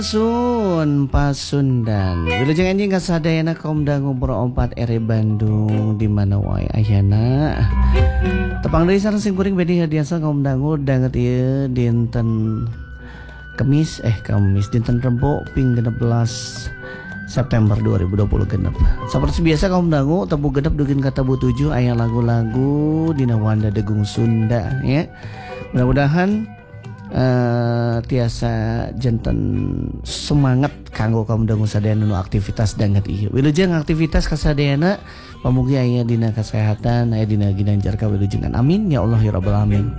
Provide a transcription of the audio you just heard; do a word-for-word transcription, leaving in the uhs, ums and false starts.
Sun Pasundan Wilujeng anjing kasadayana kaum dangu berompat ere Bandung di mana wae ayana tepang deui sareng sing kuring bedi hadiasa kaum dangu danget ieu dinten Kemis eh Kamis dinten Rebo ping genep belas September dua ribu dua puluh genep. Seperti biasa kaum dangu tebu genep dugin ka tebu tujuh aya lagu-lagu dina Wanda Degung Sunda ya. Mudah-mudahan Uh, tiasa jantan semangat kanggo kaum dangu sadayana nu aktivitas danget ieu. Wilujeng aktivitas kasadayana pamugi aya dina kesehatan aya dina ginanjar ka wilujengan amin ya Allah ya rabbal alamin.